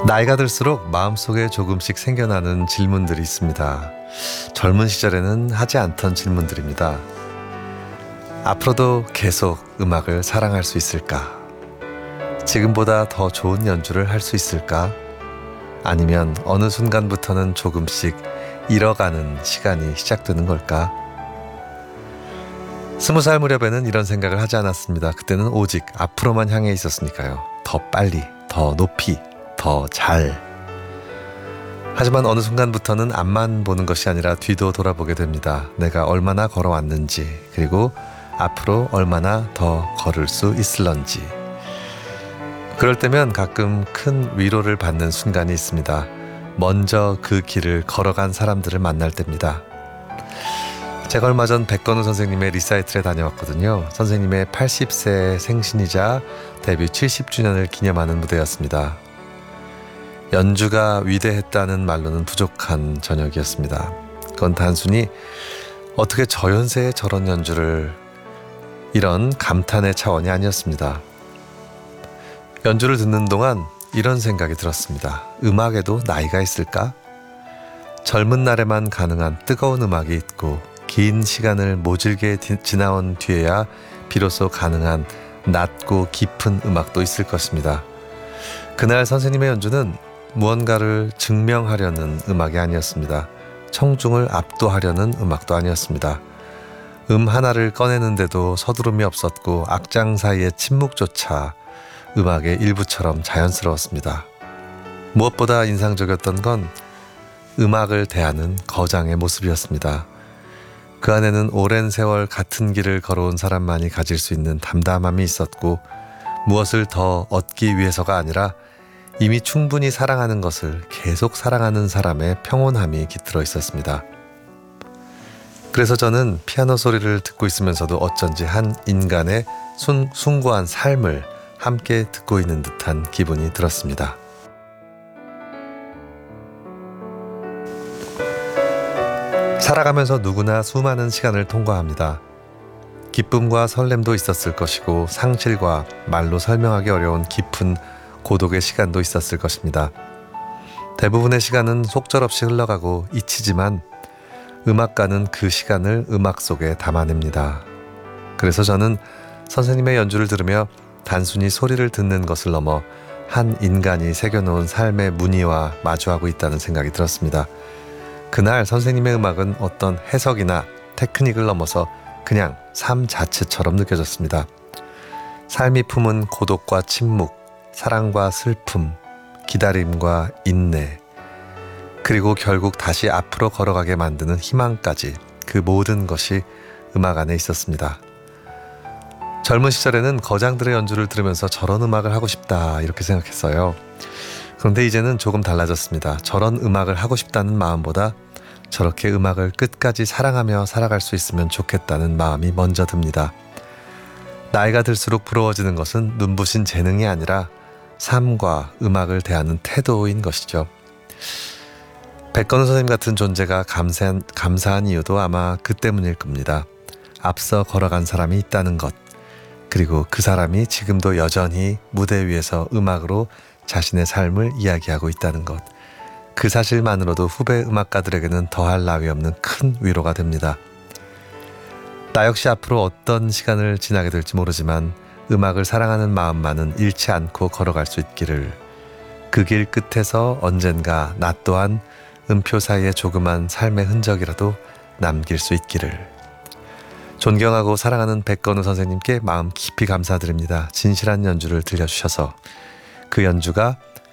나이가 들수록 마음속에 조금씩 생겨나는 질문들이 있습니다. 젊은 시절에는 하지 않던 질문들입니다. 앞으로도 계속 음악을 사랑할 수 있을까? 지금보다 더 좋은 연주를 할 수 있을까? 아니면 어느 순간부터는 조금씩 잃어가는 시간이 시작되는 걸까? 20살 무렵에는 이런 생각을 하지 않았습니다. 그때는 오직 앞으로만 향해 있었으니까요. 더 빨리, 더 높이, 더 잘. 하지만 어느 순간부터는 앞만 보는 것이 아니라 뒤도 돌아보게 됩니다. 내가 얼마나 걸어왔는지, 그리고 앞으로 얼마나 더 걸을 수 있을런지. 그럴 때면 가끔 큰 위로를 받는 순간이 있습니다. 먼저 그 길을 걸어간 사람들을 만날 때입니다. 제가 얼마 전 백건우 선생님의 리사이틀에 다녀왔거든요. 선생님의 80세 생신이자 데뷔 70주년을 기념하는 무대였습니다. 연주가 위대했다는 말로는 부족한 저녁이었습니다. 그건 단순히 어떻게 저 연세에 저런 연주를, 이런 감탄의 차원이 아니었습니다. 연주를 듣는 동안 이런 생각이 들었습니다. 음악에도 나이가 있을까? 젊은 날에만 가능한 뜨거운 음악이 있고 긴 시간을 모질게 지나온 뒤에야 비로소 가능한 낮고 깊은 음악도 있을 것입니다. 그날 선생님의 연주는 무언가를 증명하려는 음악이 아니었습니다. 청중을 압도하려는 음악도 아니었습니다. 하나를 꺼내는데도 서두름이 없었고 악장 사이의 침묵조차 음악의 일부처럼 자연스러웠습니다. 무엇보다 인상적이었던 건 음악을 대하는 거장의 모습이었습니다. 그 안에는 오랜 세월 같은 길을 걸어온 사람만이 가질 수 있는 담담함이 있었고, 무엇을 더 얻기 위해서가 아니라 이미 충분히 사랑하는 것을 계속 사랑하는 사람의 평온함이 깃들어 있었습니다. 그래서 저는 피아노 소리를 듣고 있으면서도 어쩐지 한 인간의 숭고한 삶을 함께 듣고 있는 듯한 기분이 들었습니다. 살아가면서 누구나 수많은 시간을 통과합니다. 기쁨과 설렘도 있었을 것이고 상실과 말로 설명하기 어려운 깊은 고독의 시간도 있었을 것입니다. 대부분의 시간은 속절없이 흘러가고 잊히지만 음악가는 그 시간을 음악 속에 담아냅니다. 그래서 저는 선생님의 연주를 들으며 단순히 소리를 듣는 것을 넘어 한 인간이 새겨놓은 삶의 무늬와 마주하고 있다는 생각이 들었습니다. 그날 선생님의 음악은 어떤 해석이나 테크닉을 넘어서 그냥 삶 자체처럼 느껴졌습니다. 삶이 품은 고독과 침묵, 사랑과 슬픔, 기다림과 인내, 그리고 결국 다시 앞으로 걸어가게 만드는 희망까지, 그 모든 것이 음악 안에 있었습니다. 젊은 시절에는 거장들의 연주를 들으면서 저런 음악을 하고 싶다 이렇게 생각했어요. 그런데 이제는 조금 달라졌습니다. 저런 음악을 하고 싶다는 마음보다 저렇게 음악을 끝까지 사랑하며 살아갈 수 있으면 좋겠다는 마음이 먼저 듭니다. 나이가 들수록 부러워지는 것은 눈부신 재능이 아니라 삶과 음악을 대하는 태도인 것이죠. 백건우 선생님 같은 존재가 감사한 이유도 아마 그 때문일 겁니다. 앞서 걸어간 사람이 있다는 것, 그리고 그 사람이 지금도 여전히 무대 위에서 음악으로 자신의 삶을 이야기하고 있다는 것, 그 사실만으로도 후배 음악가들에게는 더할 나위 없는 큰 위로가 됩니다. 나 역시 앞으로 어떤 시간을 지나게 될지 모르지만 음악을 사랑하는 마음만은 잃지 않고 걸어갈 수 있기를, 그 길 끝에서 언젠가 나 또한 음표 사이에 조그만 삶의 흔적이라도 남길 수 있기를. 존경하고 사랑하는 백건우 선생님께 마음 깊이 감사드립니다. 진실한 연주를 들려주셔서 그 연주가